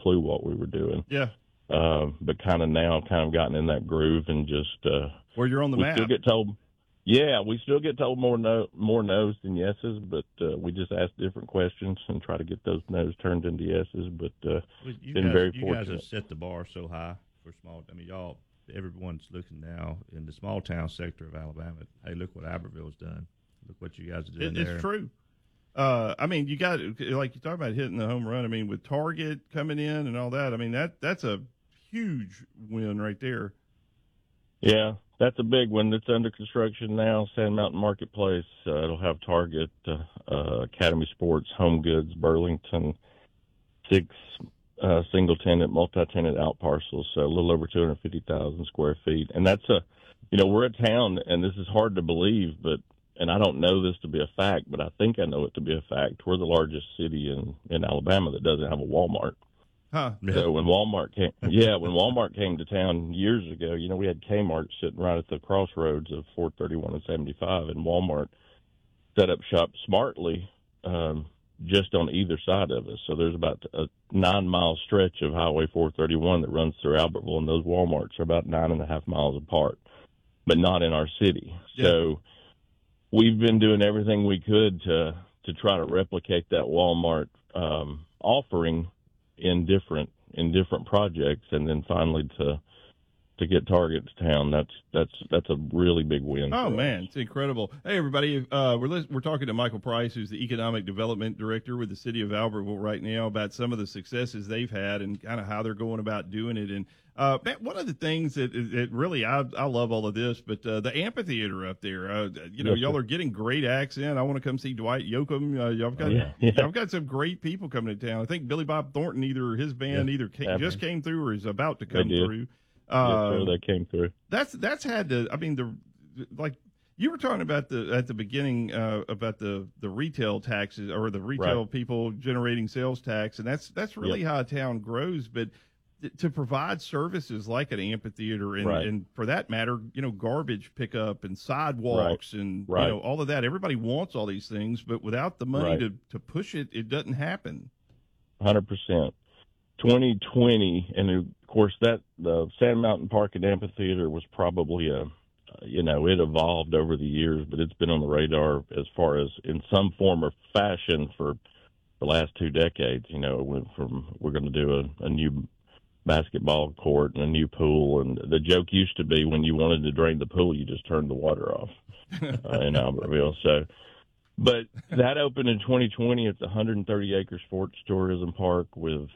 clue what we were doing. Yeah. But kind of now, kind of gotten in that groove and just where you're on the we map. Still get told, yeah, we still get told more no's than yeses, but we just ask different questions and try to get those no's turned into yeses. But been very fortunate. You guys have set the bar so high for small. I mean, everyone's looking now in the small town sector of Alabama. Hey, look what Albertville's done. Look what you guys are doing there. It's true. I mean, you got, like you talk about hitting the home run. I mean, with Target coming in and all that, I mean, that's a huge win right there. Yeah, that's a big one. It's under construction now. Sand Mountain Marketplace. It'll have Target, Academy Sports, Home Goods, Burlington, 6 single-tenant, multi-tenant out parcels, so a little over 250,000 square feet. And that's we're a town, and this is hard to believe, and I don't know this to be a fact, but I think I know it to be a fact. We're the largest city in Alabama that doesn't have a Walmart. Huh. So when Walmart came to town years ago, we had Kmart sitting right at the crossroads of 431 and 75, and Walmart set up shop smartly just on either side of us. So there's about a 9-mile stretch of Highway 431 that runs through Albertville, and those Walmarts are about 9.5 miles apart, but not in our city. Yeah. So we've been doing everything we could to try to replicate that Walmart offering in different projects, and then finally to get Target to town. That's a really big win. Oh man, it's incredible. Hey everybody, we're talking to Michael Price, who's the Economic Development Director with the City of Albertville right now, about some of the successes they've had and kind of how they're going about doing it. And man, one of the things that really I love all of this, but the amphitheater up there, y'all are getting great acts in. I want to come see Dwight Yoakam. Y'all got some great people coming to town. I think Billy Bob Thornton, either his band just came through or is about to come through. They came through. That's had to. I mean, like you were talking about at the beginning about the retail taxes or the retail people generating sales tax, and that's really how a town grows. But to provide services like an amphitheater and for that matter, garbage pickup and sidewalks and all of that. Everybody wants all these things, but without the money to push it, it doesn't happen. 100%. 2020, and of course the Sand Mountain Park and Amphitheater was probably it evolved over the years, but it's been on the radar as far as in some form or fashion for the last 2 decades. It went from we're going to do a new basketball court and a new pool, and the joke used to be when you wanted to drain the pool, you just turned the water off in Albertville. So. But that opened in 2020. It's a 130-acre sports tourism park with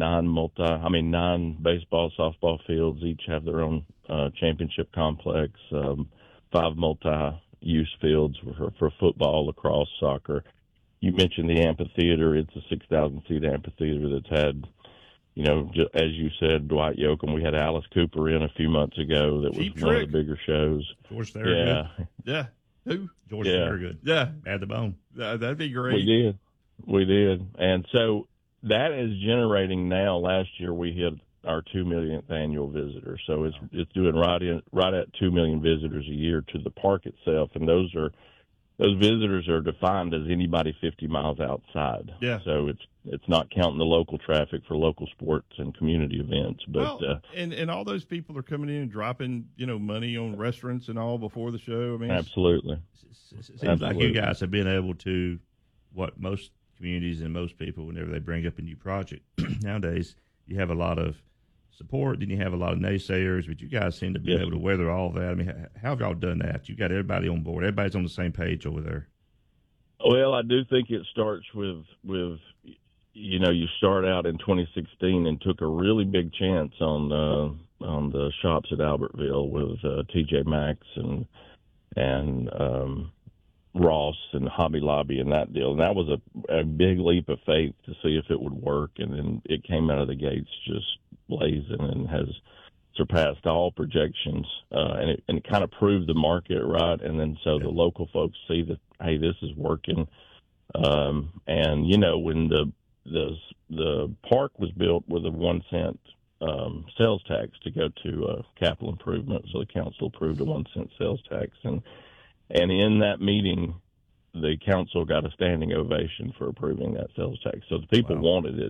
9 baseball, softball fields. Each have their own championship complex, 5 multi-use fields for football, lacrosse, soccer. You mentioned the amphitheater. It's a 6,000-seat amphitheater that's had, as you said, Dwight Yoakam. We had Alice Cooper in a few months ago. That was one of the bigger shows. George Thorogood. Yeah. Who? George Thorogood. Yeah. Add the bone. That'd be great. We did. And so that is generating now. Last year we hit our 2 millionth annual visitor. So it's doing right at 2 million visitors a year to the park itself. And those visitors are defined as anybody 50 miles outside. Yeah. So it's not counting the local traffic for local sports and community events. But and all those people are coming in and dropping money on restaurants and all before the show. I mean, absolutely. Seems like you guys have been able to what most communities and most people, whenever they bring up a new project nowadays, you have a lot of support, then you have a lot of naysayers, but you guys seem to be able to weather all that. I mean, how have y'all done that? You got everybody on board. Everybody's on the same page over there. Well, I do think it starts with you start out in 2016 and took a really big chance on the shops at Albertville with TJ Maxx and Ross and Hobby Lobby and that deal. And that was a big leap of faith to see if it would work. And then it came out of the gates just blazing and has surpassed all projections. And it kind of proved the market right. And then so the local folks see that, hey, this is working. And when the park was built with a 1 cent sales tax to go to capital improvement, so the council approved a 1 cent sales tax, and in that meeting, the council got a standing ovation for approving that sales tax. So the people wanted it,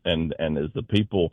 and as the people,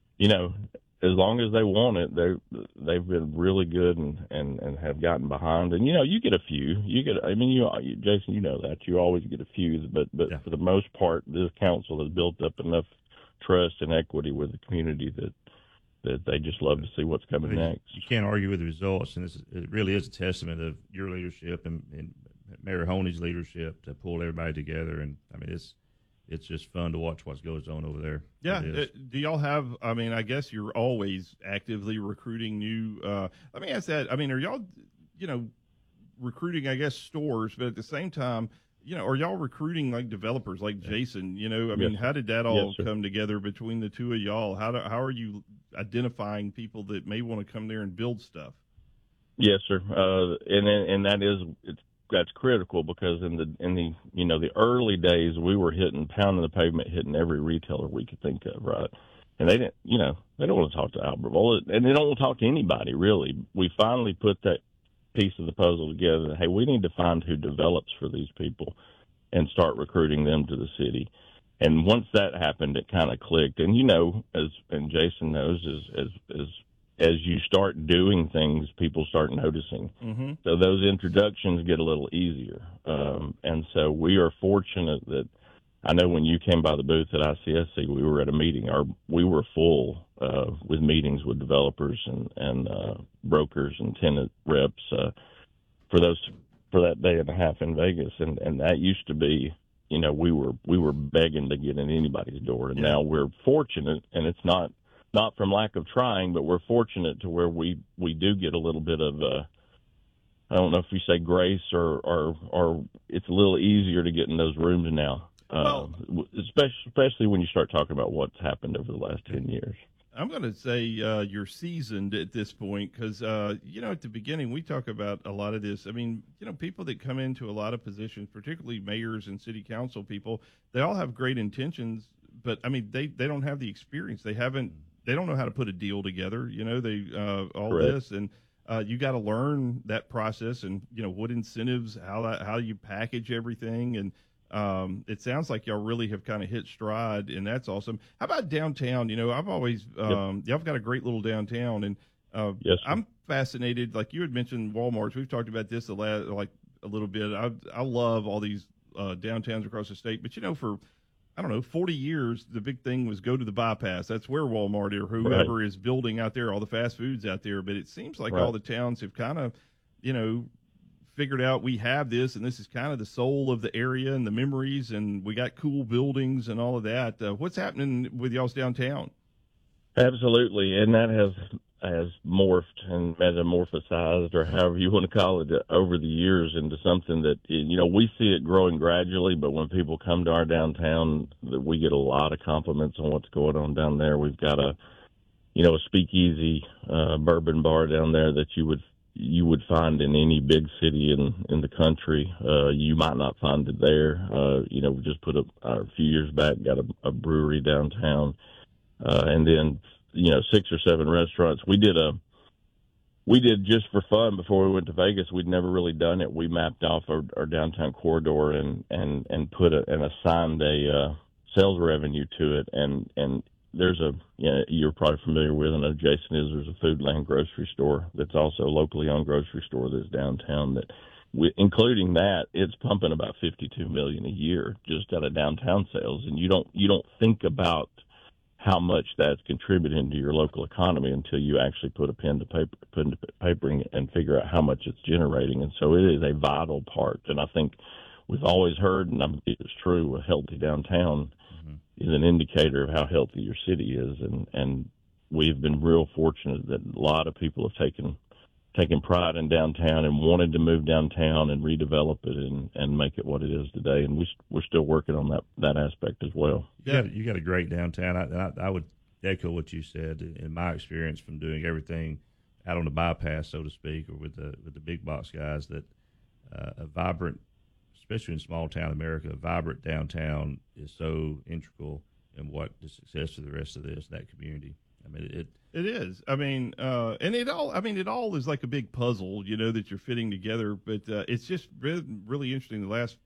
as long as they want it, they've been really good and have gotten behind. And you get a few. Jason, that you always get a few, but Yeah. for the most part, this council has built up enough trust and equity with the community that they just love to see what's coming next. You can't argue with the results, and it really is a testament of your leadership and Mayor Honey's leadership to pull everybody together. And I mean, it's just fun to watch what goes on over there. Yeah. Do y'all have? I mean, I guess you're always actively recruiting new. Let me ask that. I mean, are y'all, recruiting? I guess stores, but at the same time, are y'all recruiting like developers like Jason? I mean, how did that all come together between the two of y'all? How are you identifying people that may want to come there and build stuff? Yes, sir. And that's critical, because in the early days, we were pounding the pavement, hitting every retailer we could think of, right? And they didn't, they don't want to talk to Albertville, and they don't want to talk to anybody, really. We finally put that piece of the puzzle together that, hey, we need to find who develops for these people and start recruiting them to the city. And once that happened, it kind of clicked. And and Jason knows, as you start doing things, people start noticing. Mm-hmm. So those introductions get a little easier. And so we are fortunate that, I know when you came by the booth at ICSC, we were at a meeting. We were full with meetings with developers and brokers and tenant reps for that day and a half in Vegas. And that used to be, we were begging to get in anybody's door. And now we're fortunate, and it's not from lack of trying, but we're fortunate to where we do get a little bit of I don't know if you say grace or it's a little easier to get in those rooms now. Especially when you start talking about what's happened over the last 10 years. I'm going to say you're seasoned at this point because, at the beginning, we talk about a lot of this. I mean, people that come into a lot of positions, particularly mayors and city council people, they all have great intentions, but, I mean, they don't have the experience. They don't know how to put a deal together, all Correct. this. And you got to learn that process and, what incentives, how you package everything. And it sounds like y'all really have kind of hit stride, and that's awesome. How about downtown? I've always, y'all got a great little downtown, and Yes, I'm fascinated. Like you had mentioned Walmart's. We've talked about this a little bit. I love all these downtowns across the state, but for, I don't know, 40 years, the big thing was go to the bypass. That's where Walmart or whoever is building out there, all the fast foods out there. But it seems like all the towns have kind of, figured out we have this, and this is kind of the soul of the area and the memories, and we got cool buildings and all of that. What's happening with y'all's downtown? Absolutely, and that has morphed and metamorphosized, or however you want to call it, over the years into something that, we see it growing gradually, but when people come to our downtown, we get a lot of compliments on what's going on down there. We've got a speakeasy bourbon bar down there that you would find in any big city in the country. You might not find it there. We just put a few years back, got a brewery downtown. And then, 6 or 7 restaurants. We did just for fun before we went to Vegas. We'd never really done it. We mapped off our downtown corridor and put and assigned a sales revenue to it. And there's you're probably familiar with, I know Jason is, there's a Foodland grocery store that's also a locally owned grocery store that's downtown that, including that, it's pumping about $52 million a year just out of downtown sales. And you don't think about how much that's contributing to your local economy until you actually put pen to paper and figure out how much it's generating. And so it is a vital part. And I think we've always heard, and I believe it's true, a healthy downtown is an indicator of how healthy your city is. And we've been real fortunate that a lot of people have taken pride in downtown and wanted to move downtown and redevelop it and make it what it is today. And we're still working on that aspect as well. You got a great downtown. I would echo what you said. In my experience from doing everything out on the bypass, so to speak, or with the big box guys, that a vibrant, especially in small town America, a vibrant downtown is so integral in what the success of the rest of that community. I mean, it is. I mean, and it all is like a big puzzle, that you're fitting together. But it's just really, really interesting. The last,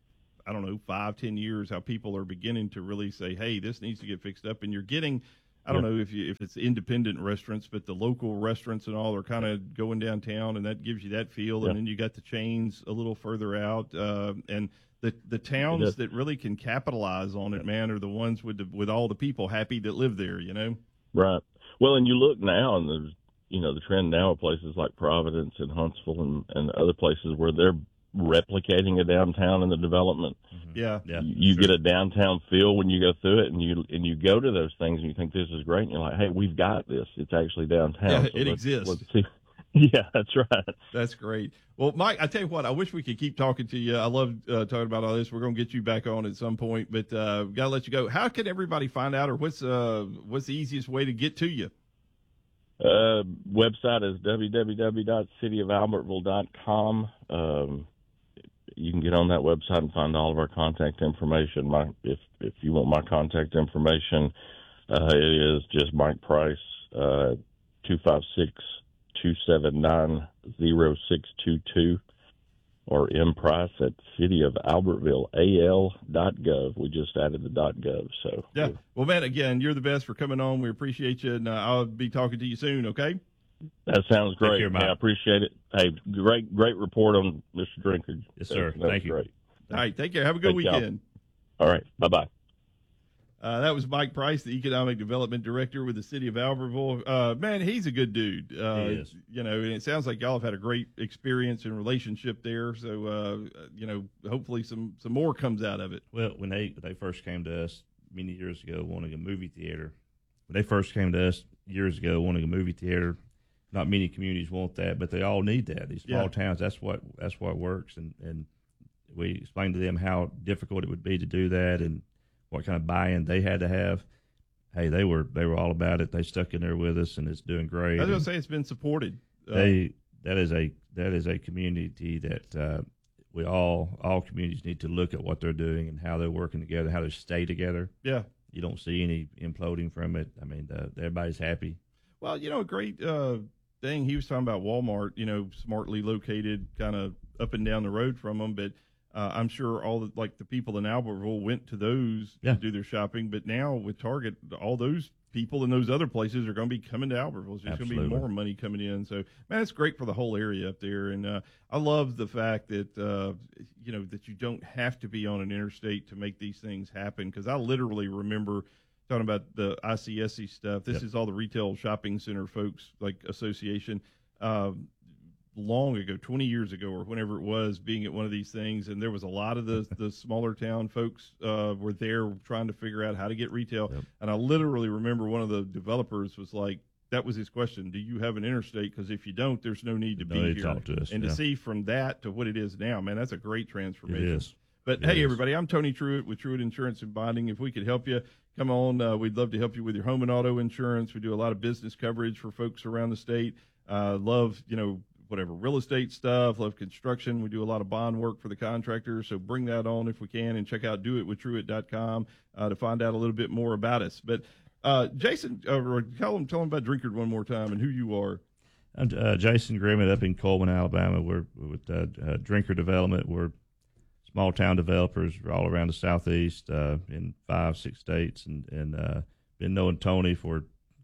I don't know, 5-10 years, how people are beginning to really say, hey, this needs to get fixed up. And you're getting, I don't know if it's independent restaurants, but the local restaurants and all are kind of going downtown, and that gives you that feel. And then you got the chains a little further out, and the towns that really can capitalize on it, man, are the ones with all the people happy that live there, you know? Right. Well, and you look now, and there's, the trend now at places like Providence and Huntsville and other places where they're replicating a downtown in the development. Yeah. You get a downtown feel when you go through it, and you go to those things and you think this is great, and you're like, hey, we've got this. It's actually downtown. Yeah, so it exists. Let's see. Yeah, that's right. That's great. Well, Mike, I tell you what, I wish we could keep talking to you. I love talking about all this. We're going to get you back on at some point, but got to let you go. How can everybody find out, or what's the easiest way to get to you? Website is www.cityofalbertville.com. You can get on that website and find all of our contact information. If you want my contact information, it is just Mike Price, 256-279-0622, or mprice at cityofalbertvilleal.gov. We just added the .gov. So yeah. Well, man, again, you're the best for coming on. We appreciate you, and I'll be talking to you soon. Okay. That sounds great. Care, I appreciate it. Hey, great report on Mr. Drinkard. Yes, sir. Thank you. Great. All right. Take care. Have a good weekend. All right. Bye-bye. That was Mike Price, the Economic Development Director with the City of Albertville. Man, he's a good dude. He is. And it sounds like y'all have had a great experience and relationship there. So, hopefully some more comes out of it. Well, when they first came to us many years ago wanting a movie theater, not many communities want that, but they all need that. These small towns, that's what works. And we explained to them how difficult it would be to do that and what kind of buy-in they had to have. Hey, they were all about it. They stuck in there with us, and it's doing great. I was going to say it's been supported. That is a community that all communities need to look at what they're doing and how they're working together, how they stay together. Yeah, you don't see any imploding from it. I mean, everybody's happy. Well, a great thing he was talking about Walmart. Smartly located, kind of up and down the road from them, but. I'm sure all the people in Albertville went to those to do their shopping, but now with Target, all those people in those other places are going to be coming to Albertville. So there's going to be more money coming in. So, man, it's great for the whole area up there. And I love the fact that, that you don't have to be on an interstate to make these things happen. Because I literally remember talking about the ICSC stuff. This is all the retail shopping center folks, association. Long ago, 20 years ago or whenever it was, being at one of these things, and there was a lot of the smaller town folks were there trying to figure out how to get retail. And I literally remember one of the developers was like, that was his question, do you have an interstate? Because if you don't, there's no need to be here. Talk to us, and to see from that to what it is now, man, that's a great transformation. It is. But hey, everybody, I'm Tony Truitt with Truitt Insurance and Bonding. If we could help you, come on. We'd love to help you with your home and auto insurance. We do a lot of business coverage for folks around the state. Love, whatever real estate stuff, love construction. We do a lot of bond work for the contractors, so bring that on if we can, and check out doitwithtruitt.com to find out a little bit more about us. But Jason, tell them about Drinkard one more time and who you are. I'm Jason Grimmett up in Coleman, Alabama. We're with Drinkard Development. We're small town developers. We're all around the Southeast in 5-6 states, and been knowing Tony for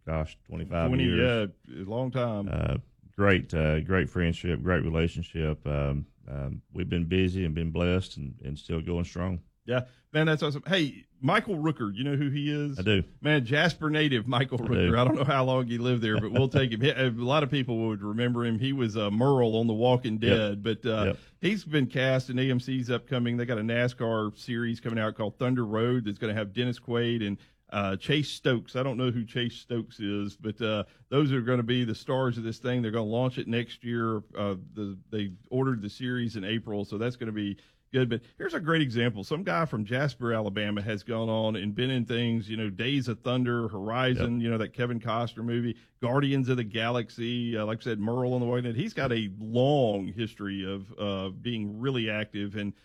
25 years. Yeah, a long time. Great friendship, great relationship. We've been busy and been blessed and still going strong. Yeah, man, that's awesome. Hey, Michael Rooker, you know who he is? I do. Man, Jasper native Michael Rooker. I don't know how long he lived there, but we'll take him. A lot of people would remember him. He was Merle on The Walking Dead, but he's been cast in AMC's upcoming. They got a NASCAR series coming out called Thunder Road that's going to have Dennis Quaid and Chase Stokes. I don't know who Chase Stokes is, but those are going to be the stars of this thing. They're going to launch it next year. They ordered the series in April, so that's going to be good. But here's a great example. Some guy from Jasper, Alabama has gone on and been in things, Days of Thunder, Horizon, that Kevin Costner movie, Guardians of the Galaxy, like I said, Merle on the Walking Dead. He's got a long history of being really active, and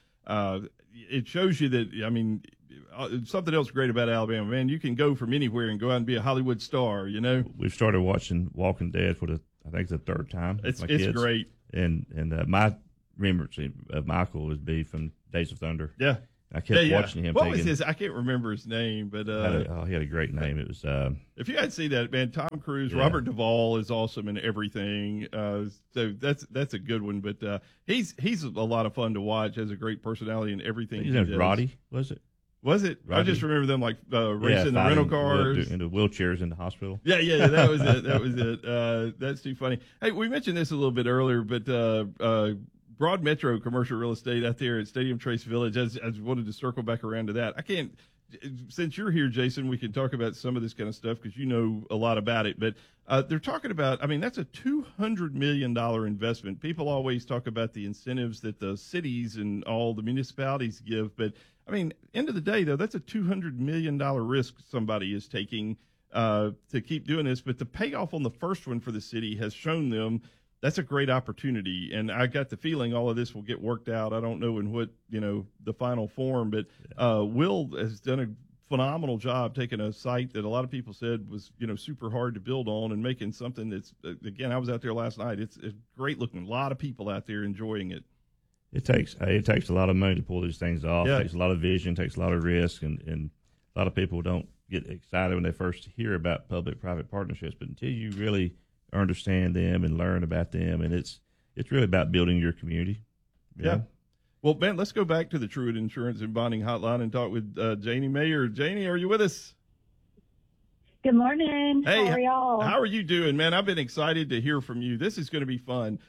it shows you that, something else great about Alabama, man, you can go from anywhere and go out and be a Hollywood star, We've started watching Walking Dead for the third time. It's kids. Great. And my remembrance of Michael would be from Days of Thunder. Yeah. I kept watching him. What was his? I can't remember his name, but he had a great name. It was. If you hadn't seen that, man, Tom Cruise, Robert Duvall is awesome in everything. So that's a good one. But he's a lot of fun to watch. Has a great personality in everything. His name's Roddy, was it? Was it? Roddy? I just remember them like racing the rental cars. In the wheelchairs in the hospital. Yeah, that was it. That was it. That's too funny. Hey, we mentioned this a little bit earlier, but Broad Metro Commercial Real Estate out there at Stadium Trace Village. I wanted to circle back around to that. I can't, since you're here, Jason, we can talk about some of this kind of stuff because you know a lot about it. But they're talking about, I mean, that's a $200 million investment. People always talk about the incentives that the cities and all the municipalities give. But, I mean, end of the day, though, that's a $200 million risk somebody is taking to keep doing this. But the payoff on the first one for the city has shown them that's a great opportunity, and I got the feeling all of this will get worked out. I don't know in what, the final form, but Will has done a phenomenal job taking a site that a lot of people said was, super hard to build on and making something that's, again, I was out there last night. It's great looking. A lot of people out there enjoying it. It takes a lot of money to pull these things off. Yeah. It takes a lot of vision, takes a lot of risk, and a lot of people don't get excited when they first hear about public-private partnerships, but until you really understand them and learn about them, and it's really about building your community. Yeah. Well, Ben, let's go back to the Truett Insurance and Bonding Hotline and talk with Janie Mayer. Janie, are you with us? Good morning. Hey, how are y'all? How are you doing, man? I've been excited to hear from you. This is going to be fun.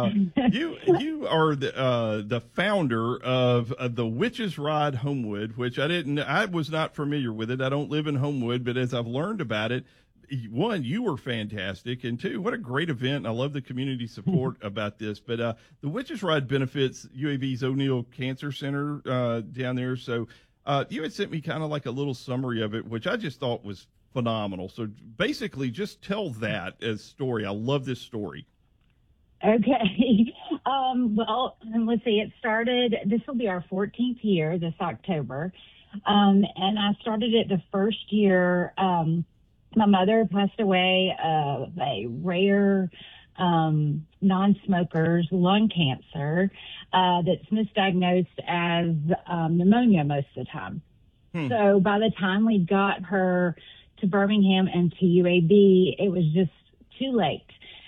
You are the founder of the Witches Ride Homewood, which I was not familiar with it. I don't live in Homewood, but as I've learned about it, one, you were fantastic, and two, what a great event. I love the community support about this. But the Witches Ride benefits UAB's O'Neill Cancer Center down there. So you had sent me kind of like a little summary of it, which I just thought was phenomenal. So basically, just tell that as story. I love this story. Okay. Well, let's see. It started, this will be our 14th year this October. And I started it the first year. My mother passed away of a rare non-smoker's lung cancer that's misdiagnosed as pneumonia most of the time. So by the time we got her to Birmingham and to UAB, it was just too late.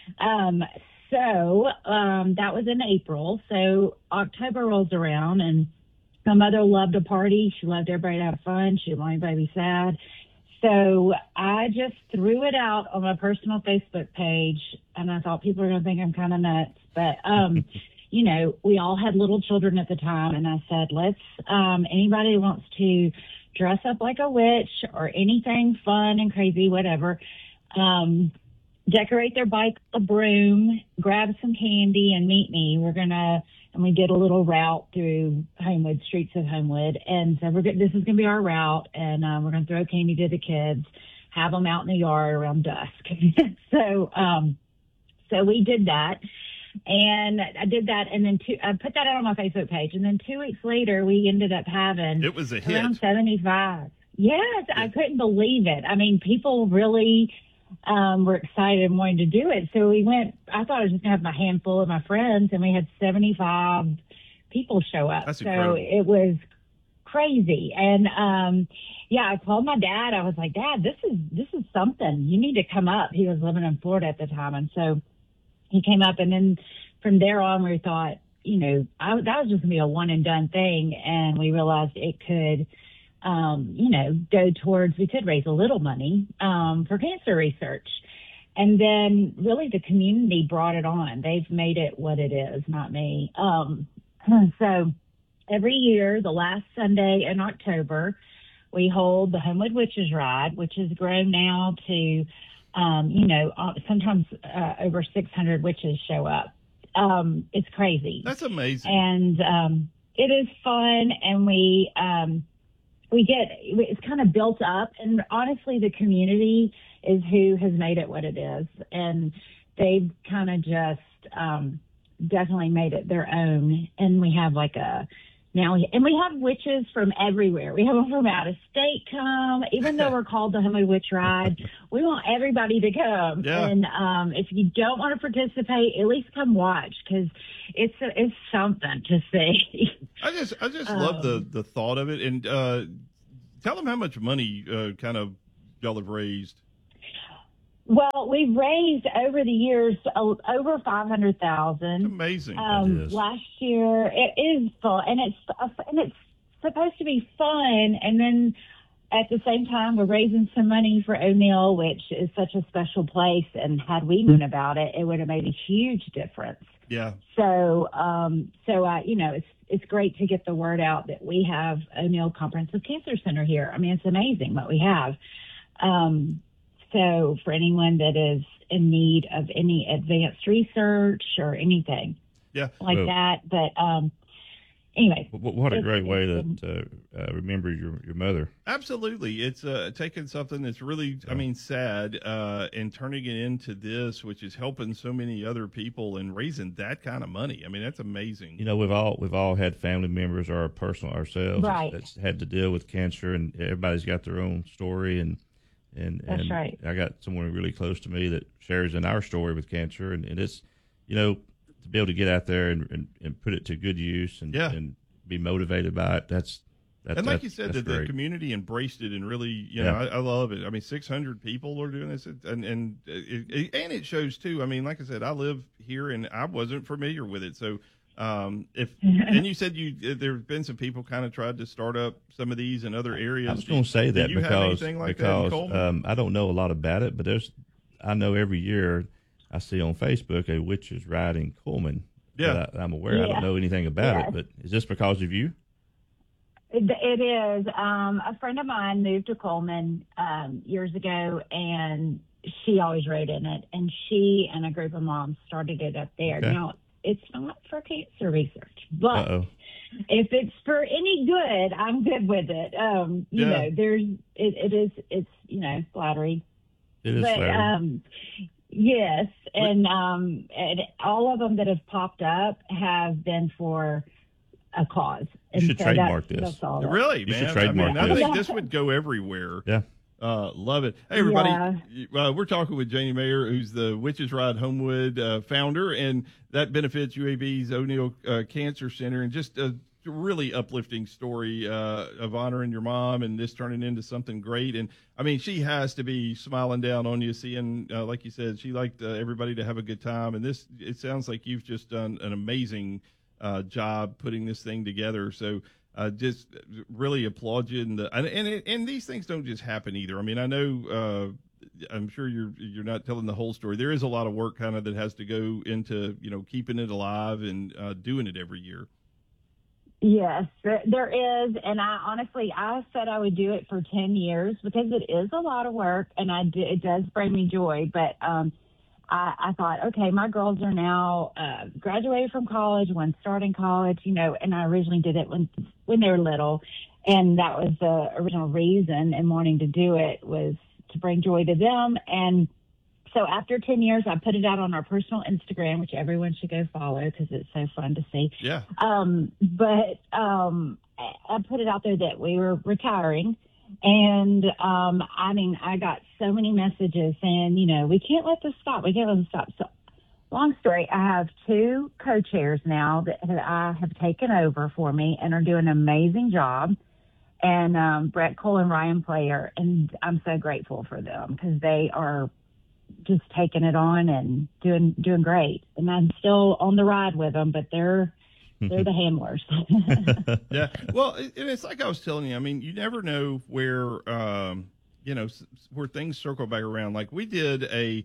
So that was in April. So October rolls around, and my mother loved a party. She loved everybody to have fun. She didn't want anybody to be sad. So I just threw it out on my personal Facebook page, and I thought people were going to think I'm kind of nuts. But, we all had little children at the time, and I said, let's, anybody who wants to dress up like a witch or anything fun and crazy, whatever, decorate their bike a broom, grab some candy, and meet me. And we did a little route through Homewood, streets of Homewood. And so this is going to be our route. And we're going to throw candy to the kids, have them out in the yard around dusk. So we did that. And I did that. And then I put that out on my Facebook page. And then 2 weeks later, we ended up having it was a hit. Around 75. Yes, I couldn't believe it. I mean, people really were excited and wanted to do it. So we went, I thought I was just going to have my handful of my friends, and we had 75 people show up. That's so incredible. It was crazy. And I called my dad. I was like, Dad, this is something. You need to come up. He was living in Florida at the time. And so he came up, and then from there on, we thought, that was just going to be a one and done thing. And we realized it could go towards, we could raise a little money for cancer research. And then really the community brought it on. They've made it what it is, not me. So every year, the last Sunday in October, we hold the Homewood Witches Ride, which has grown now to, sometimes over 600 witches show up. It's crazy. That's amazing. And it is fun, and it's kind of built up, and honestly, the community is who has made it what it is, and they've kind of just definitely made it their own. And we have like a Now, and we have witches from everywhere. We have them from out of state come. Even though we're called the Homewood Witch Ride, we want everybody to come. Yeah. And if you don't want to participate, at least come watch, because it's something to see. I just love the thought of it. And tell them how much money kind of y'all have raised. Well, we've raised over the years over $500,000. Amazing. Last year, it is fun, and it's supposed to be fun. And then at the same time, we're raising some money for O'Neill, which is such a special place. And had we known about it, it would have made a huge difference. Yeah. So, it's great to get the word out that we have O'Neill Comprehensive Cancer Center here. I mean, it's amazing what we have. So for anyone that is in need of any advanced research or anything that. But anyway. What a great way to remember your mother. Absolutely. It's taking something that's really, sad, and turning it into this, which is helping so many other people and raising that kind of money. I mean, that's amazing. You know, we've all had family members or ourselves that's had to deal with cancer, and everybody's got their own story. And that's right. I got someone really close to me that shares in our story with cancer, and it's, to be able to get out there and put it to good use and be motivated by it. That's like you said, that the community embraced it and really, I love it. I mean, 600 people are doing this, and it shows too. I mean, like I said, I live here and I wasn't familiar with it, so. And you said there have been some people kind of tried to start up some of these in other areas. I was going to say that because I don't know a lot about it, but I know every year I see on Facebook a witch's ride in Coleman. Yeah, I'm aware. Yeah. I don't know anything about it, but is this because of you? It is. A friend of mine moved to Coleman years ago, and she always rode in it, and she and a group of moms started it up there. Okay. Now, it's not for cancer research, but if it's for any good, I'm good with it. It's flattery. It is flattery. Yes, and all of them that have popped up have been for a cause. You should trademark this. Really, man? You should trademark this. I think this would go everywhere. Yeah. Love it. Hey, everybody. Yeah. We're talking with Janie Mayer, who's the Witches Ride Homewood founder, and that benefits UAB's O'Neill Cancer Center, and just a really uplifting story of honoring your mom and this turning into something great. And, I mean, she has to be smiling down on you, seeing, like you said, she liked everybody to have a good time. And it sounds like you've just done an amazing job putting this thing together. So, just really applaud you, and these things don't just happen either. I mean, I know I'm sure you're not telling the whole story. There is a lot of work kind of that has to go into keeping it alive and doing it every year. Yes, there is, and I said I would do it for 10 years because it is a lot of work, and it does bring me joy. But I thought, okay, my girls are now graduated from college, one's starting college, and I originally did it when they were little. And that was the original reason in wanting to do it, was to bring joy to them. And so after 10 years, I put it out on our personal Instagram, which everyone should go follow because it's so fun to see. Yeah. But I put it out there that we were retiring. And, I got so many messages saying, we can't let this stop. We can't let this stop. So long story, I have 2 co-chairs now that I have taken over for me and are doing an amazing job. And, Brett Cole and Ryan Player. And I'm so grateful for them because they are just taking it on and doing great. And I'm still on the ride with them, but they're the handlers. Yeah. Well, and it's like I was telling you, I mean, you never know where, where things circle back around. Like we did a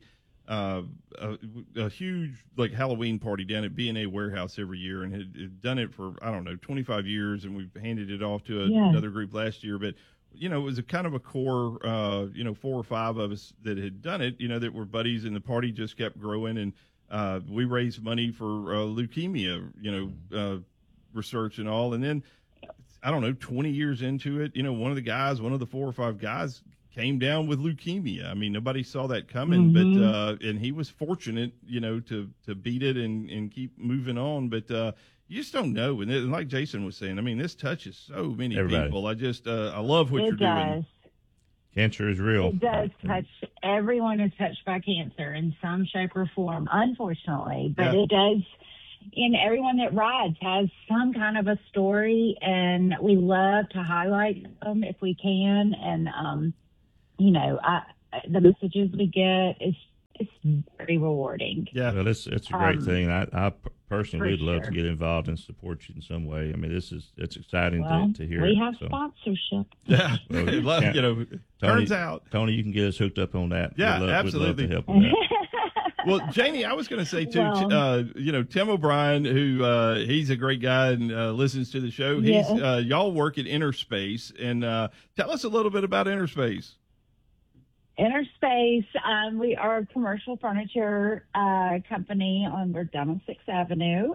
huge Halloween party down at B&A Warehouse every year, and had done it for, 25 years. And we've handed it off to another group last year, but it was a kind of a core, 4 or 5 of us that had done it, that were buddies, and the party just kept growing. And, we raised money for leukemia, research and all. And then, 20 years into it, one of the 4 or 5 guys came down with leukemia. I mean, nobody saw that coming, but and he was fortunate, to beat it and keep moving on. But you just don't know. And like Jason was saying, I mean, this touches so many Everybody. people. I love what you're doing. Cancer is real. It does touch. Everyone is touched by cancer in some shape or form, unfortunately. But it does. And everyone that rides has some kind of a story, and we love to highlight them if we can. And the messages we get it's very rewarding. Yeah, well, it's a great thing. I personally would love sure. to get involved and support you in some way. I mean, it's exciting to hear. We have so. sponsorship. Yeah, Well, turns out. Tony, you can get us hooked up on that. Yeah, We'd love absolutely. to help with that. Well, Janie, I was going to say too, Well, Tim O'Brien, who he's a great guy and listens to the show. He's y'all work at Interspace, and tell us a little bit about Interspace. Interspace, we are a commercial furniture company we're down on 6th Avenue.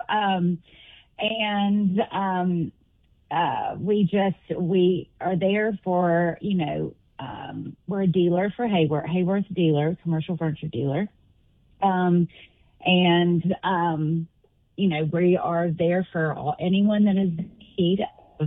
We are there for, we're a dealer for Hayworth dealer, commercial furniture dealer. We are there for anyone that is in need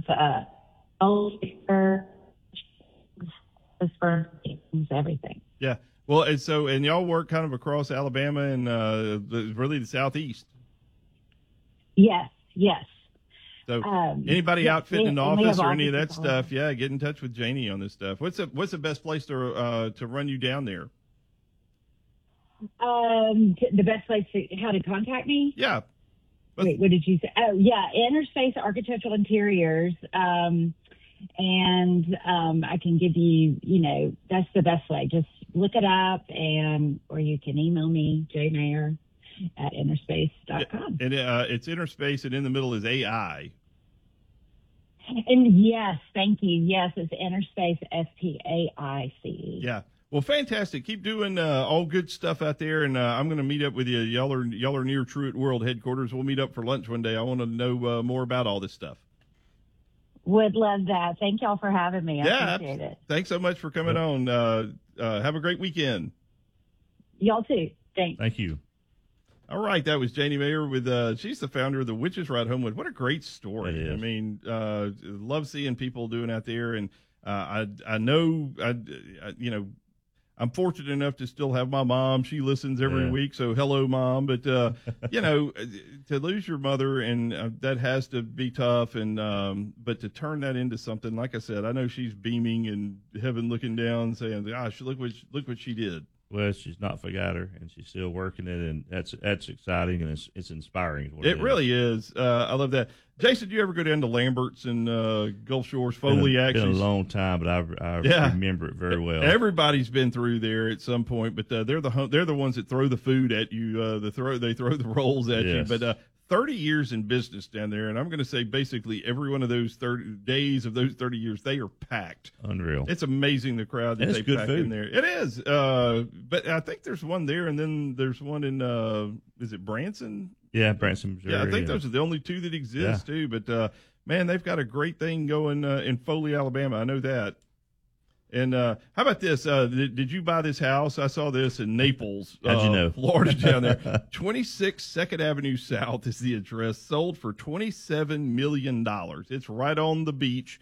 of everything. Yeah. Well, and y'all work kind of across Alabama and really the Southeast. Yes. So anybody outfitting an and we office have or any of that offices all stuff, get in touch with Janie on this stuff. What's the best place to run you down there? The best place how to contact me? Yeah. Wait, what did you say? Oh, yeah, Interspace Architectural Interiors. I can give you, that's the best way. Just look it up, or you can email me, jmayer@interspace.com. And it's Interspace, and in the middle is AI. And yes, thank you. Yes, it's Interspace, SPAICE. Yeah. Well, fantastic. Keep doing all good stuff out there, and I'm going to meet up with you. Y'all are near Truett World headquarters. We'll meet up for lunch one day. I want to know more about all this stuff. Would love that. Thank y'all for having me. I appreciate it. Thanks so much for coming on. Have a great weekend. Y'all too. Thanks. Thank you. All right, that was Janie Mayer with. She's the founder of the Witches Ride Homewood. What a great story! It is. I mean, love seeing people doing out there, and I know I'm fortunate enough to still have my mom. She listens every week, so hello, Mom. But to lose your mother, and that has to be tough. And but to turn that into something, like I said, I know she's beaming in heaven, looking down, saying, "Gosh, look what she did." Well, she's not forgot her, and she's still working it, and that's exciting, and it's inspiring. It really is. I love that. Jason, do you ever go down to Lambert's and Gulf Shores? Foley, actually, been a long time, but I remember it very well. Everybody's been through there at some point, but they're the ones that throw the food at you. They throw the rolls at you. But 30 years in business down there, and I'm going to say basically every one of those 30 days of those 30 years, they are packed. Unreal. It's amazing the crowd that they pack in there. It is. But I think there's one there, and then there's one in is it Branson? Yeah, Branson, Missouri. Yeah, I think those are the only two that exist too. But man, they've got a great thing going in Foley, Alabama. I know that. And how about this? Did you buy this house? I saw this in Naples, How'd you know? Florida, down there. 26 2nd Avenue South is the address. Sold for $27 million. It's right on the beach.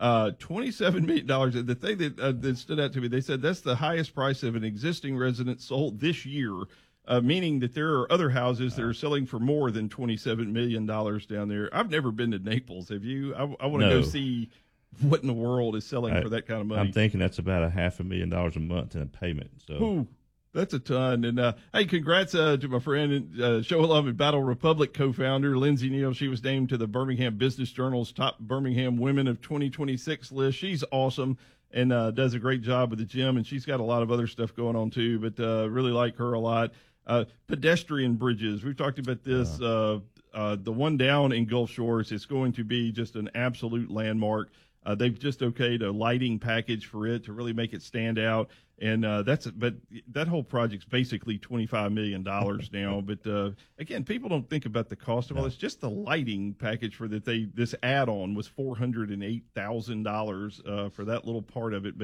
$27 million. The thing that stood out to me, they said that's the highest price of an existing residence sold this year, meaning that there are other houses that are selling for more than $27 million down there. I've never been to Naples. Have you? I want to go see what in the world is selling for that kind of money. I'm thinking that's about $500,000 a month in a payment. So. Ooh, that's a ton. And hey, congrats to my friend Show Love and Battle Republic co-founder Lindsay Neal. She was named to the Birmingham Business Journal's top Birmingham Women of 2026 list. She's awesome and does a great job with the gym, and she's got a lot of other stuff going on too, but really like her a lot. Pedestrian bridges. We've talked about this. The one down in Gulf Shores is going to be just an absolute landmark. They've just okayed a lighting package for it to really make it stand out. And but that whole project's basically $25 million now. But again, people don't think about the cost of all this. Just the lighting package for this add-on was $408,000 for that little part of it. But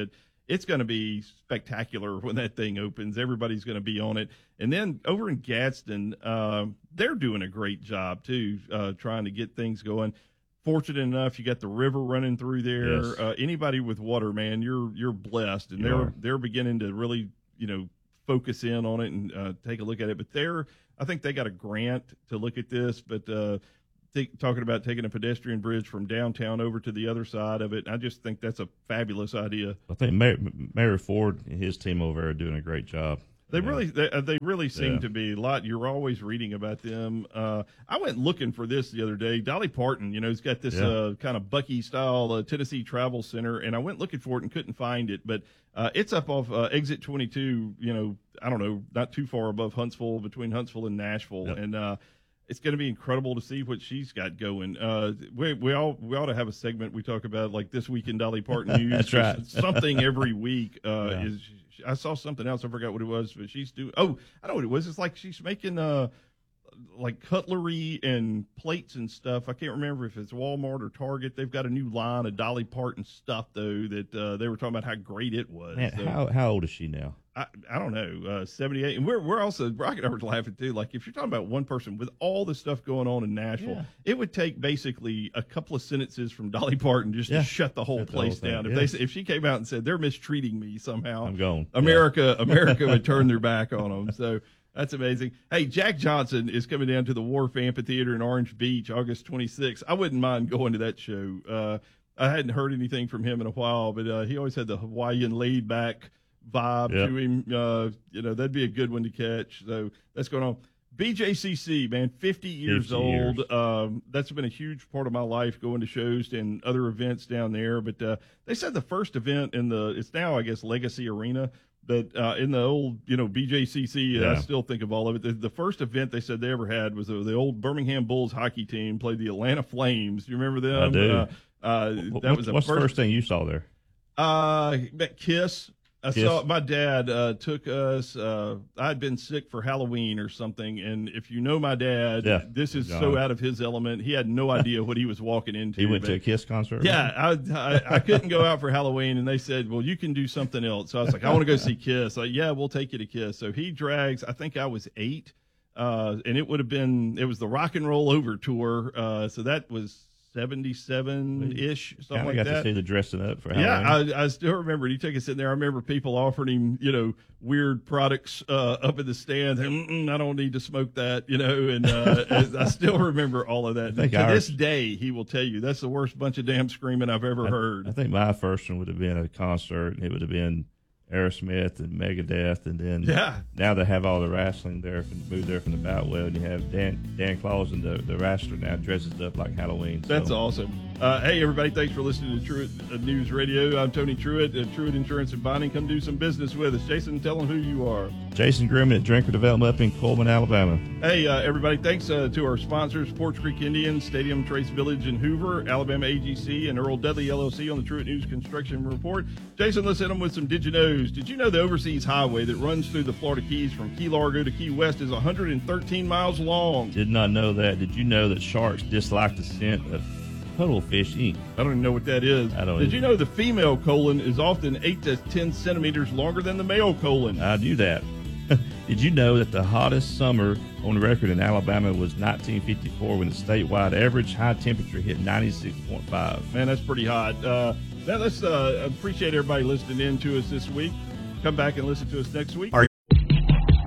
it's going to be spectacular when that thing opens. Everybody's going to be on it. And then over in Gadsden, they're doing a great job too, trying to get things going. Fortunate enough, you got the river running through there. Yes. Anybody with water, man, you're blessed, and they're beginning to really, focus in on it and take a look at it. But I think they got a grant to look at this, but talking about taking a pedestrian bridge from downtown over to the other side of it, I just think that's a fabulous idea. I think Mayor Ford and his team over there are doing a great job. They really seem to be a lot. You're always reading about them. I went looking for this the other day. Dolly Parton, he's got this kind of Bucky style Tennessee Travel Center, and I went looking for it and couldn't find it. But it's up off Exit 22. I don't know, not too far above Huntsville, between Huntsville and Nashville, and it's going to be incredible to see what she's got going. We ought to have a segment we talk about like This Week in Dolly Parton news. That's right. Something every week. I saw something else. I forgot what it was, but she's doing. Oh, I know what it was. It's like she's making like cutlery and plates and stuff. I can't remember if it's Walmart or Target. They've got a new line of Dolly Parton stuff though that they were talking about how great it was. Man, so, how old is she now? I don't know, 78. And we're also, Rocket and I were laughing too. Like if you're talking about one person with all the stuff going on in Nashville, it would take basically a couple of sentences from Dolly Parton just to shut the whole place down. If she came out and said they're mistreating me somehow, I'm gone. America would turn their back on them. So that's amazing. Hey, Jack Johnson is coming down to the Wharf Amphitheater in Orange Beach, August 26th. I wouldn't mind going to that show. I hadn't heard anything from him in a while, but he always had the Hawaiian laid back vibe to him. That'd be a good one to catch. So that's going on. BJCC, man, 50 years old. That's been a huge part of my life, going to shows and other events down there. But they said the first event it's now, I guess, Legacy Arena. But in the old, BJCC, I still think of all of it. The first event they said they ever had was the old Birmingham Bulls hockey team played the Atlanta Flames. Do you remember them? I do. What's the first thing you saw there? Kiss. I saw my dad took us. I'd been sick for Halloween or something, and if you know my dad, this is so out of his element. He had no idea what he was walking into. He went to a Kiss concert. Yeah, I couldn't go out for Halloween, and they said, "Well, you can do something else." So I was like, "I want to go see Kiss." Like, yeah, we'll take you to Kiss. So he drags. I think I was 8, and it was the Rock and Roll Over tour. So that was 77-ish, something like that. Got to see the dressing up for Halloween. Yeah, I still remember. He took us in there. I remember people offering him, weird products up in the stand. I don't need to smoke that, and I still remember all of that. To this day, he will tell you that's the worst bunch of damn screaming I've ever heard. I think my first one would have been a concert, and it would have been Aerosmith and Megadeth, and then now they have all the wrestling there, moved there from the Boutwell, and you have Dan Claus and the wrestler now dresses up like Halloween. That's awesome. Hey, everybody, thanks for listening to Truett News Radio. I'm Tony Truett at Truett Insurance and Bonding. Come do some business with us. Jason, tell them who you are. Jason Grimmett at Drinker Development up in Coleman, Alabama. Hey, everybody, thanks to our sponsors, Porch Creek Indians, Stadium Trace Village in Hoover, Alabama AGC, and Earl Dudley LLC on the Truett News Construction Report. Jason, let's hit them with some Did You Knows. Did you know the overseas highway that runs through the Florida Keys from Key Largo to Key West is 113 miles long? Did not know that. Did you know that sharks dislike the scent of cuttlefish ink? I don't even know what that is. Did you know the female colon is often 8 to 10 centimeters longer than the male colon? I knew that. Did you know that the hottest summer on record in Alabama was 1954 when the statewide average high temperature hit 96.5? Man, that's pretty hot. Let's appreciate everybody listening in to us this week. Come back and listen to us next week.